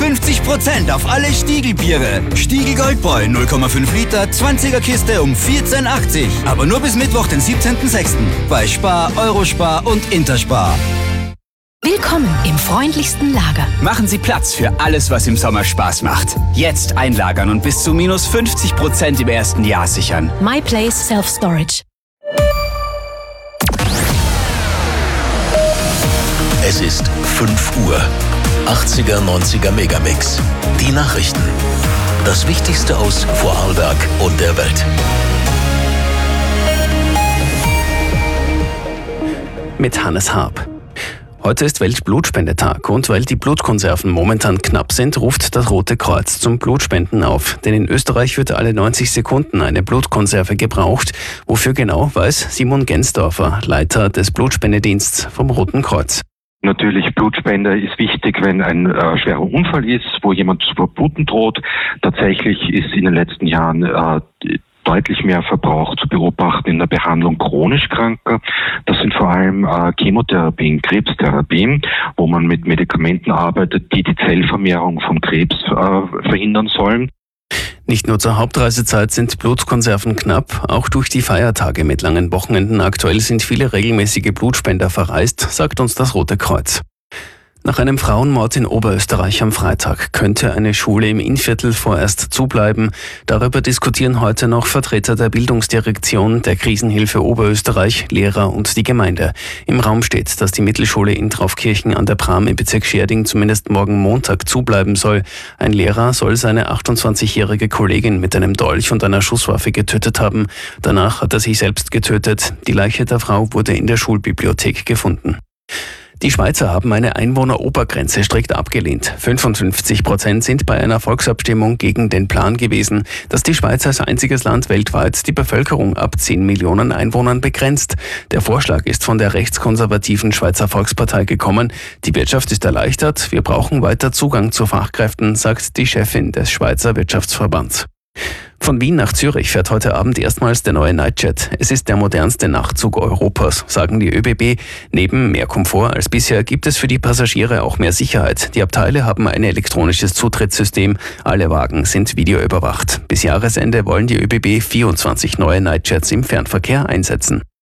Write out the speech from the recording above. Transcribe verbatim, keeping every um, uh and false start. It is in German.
fünfzig Prozent auf alle Stiegl-Biere. Stiegl Goldbräu null Komma fünf Liter, zwanziger Kiste um vierzehn achtzig. Aber nur bis Mittwoch, den siebzehnten sechsten bei Spar, Eurospar und Interspar. Willkommen im freundlichsten Lager. Machen Sie Platz für alles, was im Sommer Spaß macht. Jetzt einlagern und bis zu minus fünfzig Prozent im ersten Jahr sichern. MyPlace Self-Storage. Es ist fünf Uhr. achtziger, neunziger Megamix. Die Nachrichten. Das Wichtigste aus Vorarlberg und der Welt. Mit Hannes Haab. Heute ist Weltblutspendetag und weil die Blutkonserven momentan knapp sind, ruft das Rote Kreuz zum Blutspenden auf. Denn in Österreich wird alle neunzig Sekunden eine Blutkonserve gebraucht. Wofür genau, weiß Simon Gensdorfer, Leiter des Blutspendedienstes vom Roten Kreuz. Natürlich, Blutspende ist wichtig, wenn ein äh, schwerer Unfall ist, wo jemand zu verbluten droht. Tatsächlich ist in den letzten Jahren äh, deutlich mehr Verbrauch zu beobachten in der Behandlung chronisch Kranker. Das sind vor allem äh, Chemotherapien, Krebstherapien, wo man mit Medikamenten arbeitet, die die Zellvermehrung von Krebs äh, verhindern sollen. Nicht nur zur Hauptreisezeit sind Blutkonserven knapp, auch durch die Feiertage mit langen Wochenenden aktuell sind viele regelmäßige Blutspender verreist, sagt uns das Rote Kreuz. Nach einem Frauenmord in Oberösterreich am Freitag könnte eine Schule im Innviertel vorerst zubleiben. Darüber diskutieren heute noch Vertreter der Bildungsdirektion, der Krisenhilfe Oberösterreich, Lehrer und die Gemeinde. Im Raum steht, dass die Mittelschule in Traufkirchen an der Pram im Bezirk Schärding zumindest morgen Montag zubleiben soll. Ein Lehrer soll seine achtundzwanzigjährige Kollegin mit einem Dolch und einer Schusswaffe getötet haben. Danach hat er sich selbst getötet. Die Leiche der Frau wurde in der Schulbibliothek gefunden. Die Schweizer haben eine Einwohnerobergrenze strikt abgelehnt. fünfundfünfzig Prozent sind bei einer Volksabstimmung gegen den Plan gewesen, dass die Schweiz als einziges Land weltweit die Bevölkerung ab zehn Millionen Einwohnern begrenzt. Der Vorschlag ist von der rechtskonservativen Schweizer Volkspartei gekommen. Die Wirtschaft ist erleichtert, wir brauchen weiter Zugang zu Fachkräften, sagt die Chefin des Schweizer Wirtschaftsverbands. Von Wien nach Zürich fährt heute Abend erstmals der neue Nightjet. Es ist der modernste Nachtzug Europas, sagen die ÖBB. Neben mehr Komfort als bisher gibt es für die Passagiere auch mehr Sicherheit. Die Abteile haben ein elektronisches Zutrittssystem. Alle Wagen sind videoüberwacht. Bis Jahresende wollen die ÖBB vierundzwanzig neue Nightjets im Fernverkehr einsetzen.